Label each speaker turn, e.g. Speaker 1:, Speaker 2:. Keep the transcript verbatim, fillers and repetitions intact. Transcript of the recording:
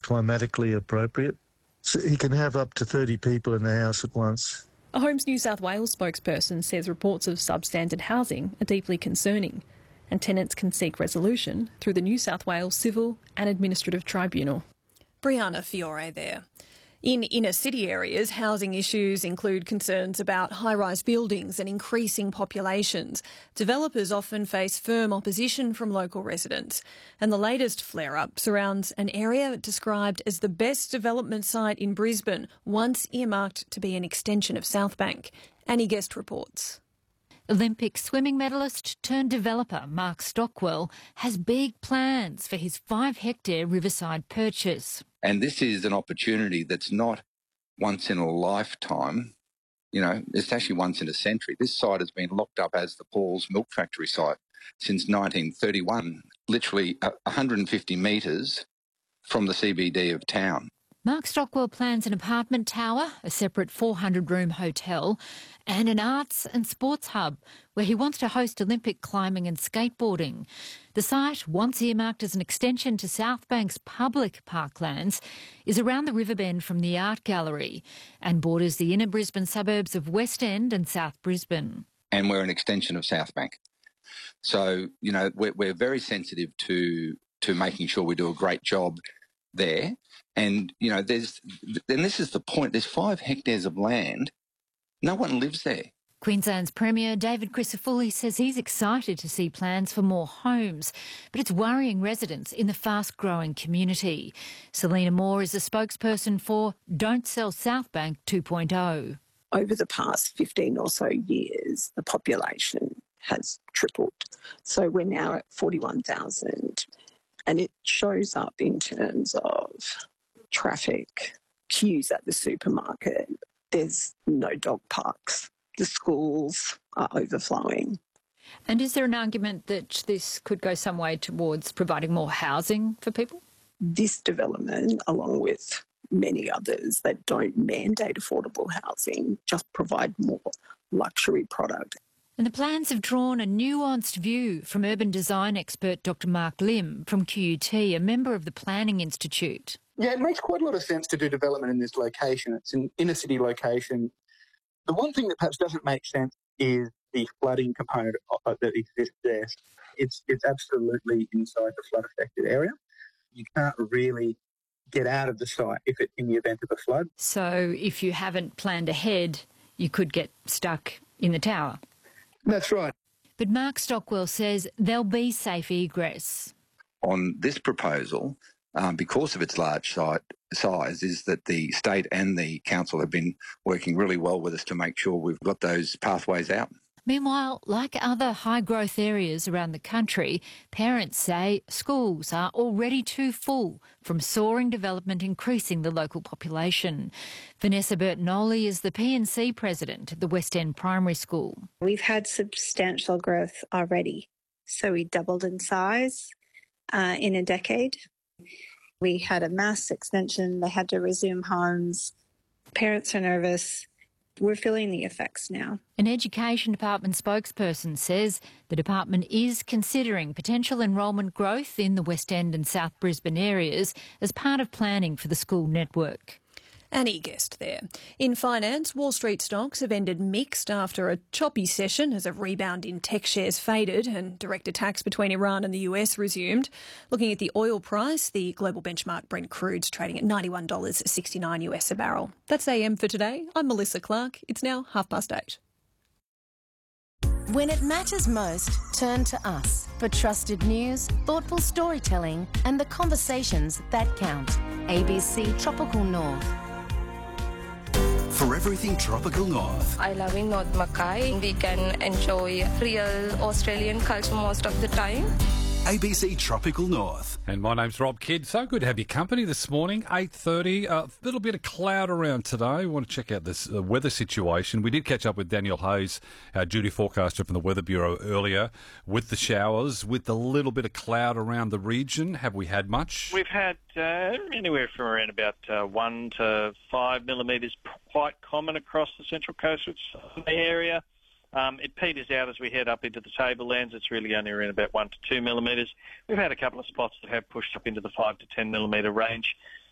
Speaker 1: climatically appropriate. So he can have up to thirty people in the house at once.
Speaker 2: A Homes New South Wales spokesperson says reports of substandard housing are deeply concerning, and tenants can seek resolution through the New South Wales Civil and Administrative Tribunal. Brianna Fiore there. In inner city areas, housing issues include concerns about high-rise buildings and increasing populations. Developers often face firm opposition from local residents. And the latest flare-up surrounds an area described as the best development site in Brisbane, once earmarked to be an extension of Southbank. Annie Guest reports.
Speaker 3: Olympic swimming medalist turned developer Mark Stockwell has big plans for his five-hectare riverside purchase.
Speaker 4: And this is an opportunity that's not once in a lifetime, you know, it's actually once in a century. This site has been locked up as the Paul's Milk Factory site since nineteen thirty-one, literally one hundred fifty metres from the C B D of town.
Speaker 3: Mark Stockwell plans an apartment tower, a separate four hundred room hotel and an arts and sports hub where he wants to host Olympic climbing and skateboarding. The site, once earmarked as an extension to Southbank's public parklands, is around the Riverbend from the Art Gallery and borders the inner Brisbane suburbs of West End and South Brisbane.
Speaker 4: And we're an extension of Southbank. So, you know, we're, we're very sensitive to to making sure we do a great job there. And, you know, there's, and this is the point, there's five hectares of land. No one lives there.
Speaker 3: Queensland's Premier David Crisafulli says he's excited to see plans for more homes, but it's worrying residents in the fast-growing community. Selena Moore is a spokesperson for Don't Sell Southbank two point oh.
Speaker 5: Over the past fifteen or so years, the population has tripled. So we're now at forty-one thousand, and it shows up in terms of traffic, queues at the supermarket. There's no dog parks. The schools are overflowing.
Speaker 3: And is there an argument that this could go some way towards providing more housing for people?
Speaker 5: This development, along with many others that don't mandate affordable housing, just provide more luxury product.
Speaker 3: And the plans have drawn a nuanced view from urban design expert Doctor Mark Lim from Q U T, a member of the Planning Institute.
Speaker 6: Yeah, it makes quite a lot of sense to do development in this location. It's an inner-city location. The one thing that perhaps doesn't make sense is the flooding component that exists there. It's it's absolutely inside the flood-affected area. You can't really get out of the site if it in the event of a flood.
Speaker 3: So if you haven't planned ahead, you could get stuck in the tower.
Speaker 6: That's right.
Speaker 3: But Mark Stockwell says there'll be safe egress.
Speaker 4: On this proposal, um, because of its large site, size, is that the state and the council have been working really well with us to make sure we've got those pathways out.
Speaker 3: Meanwhile, like other high-growth areas around the country, parents say schools are already too full from soaring development increasing the local population. Vanessa Bertinoli is the P and C president at the West End Primary School.
Speaker 7: We've had substantial growth already. So we doubled in size uh, in a decade. We had a mass extension. They had to resume homes. Parents are nervous. We're feeling the effects now.
Speaker 3: An Education Department spokesperson says the department is considering potential enrolment growth in the West End and South Brisbane areas as part of planning for the school network.
Speaker 2: Annie Guest there. In finance, Wall Street stocks have ended mixed after a choppy session as a rebound in tech shares faded and direct attacks between Iran and the U S resumed. Looking at the oil price, the global benchmark Brent crude's trading at ninety-one dollars sixty-nine US a barrel. That's A M for today. I'm Melissa Clark. It's now half past eight.
Speaker 8: When it matters most, turn to us for trusted news, thoughtful storytelling and the conversations that count. A B C Tropical North.
Speaker 9: For everything Tropical North.
Speaker 10: I love in North Mackay. We can enjoy real Australian culture most of the time.
Speaker 9: A B C Tropical North.
Speaker 11: And my name's Rob Kidd. So good to have your company this morning, eight thirty. A uh, little bit of cloud around today. We want to check out this uh, weather situation. We did catch up with Daniel Hayes, our duty forecaster from the Weather Bureau earlier, with the showers, with a little bit of cloud around the region. Have we had much?
Speaker 12: We've had uh, anywhere from around about uh, one to five millimetres, quite common across the Central Coast area. Um, it peters out as we head up into the tablelands. It's really only around about one to two millimetres. We've had a couple of spots that have pushed up into the five to ten millimetre range.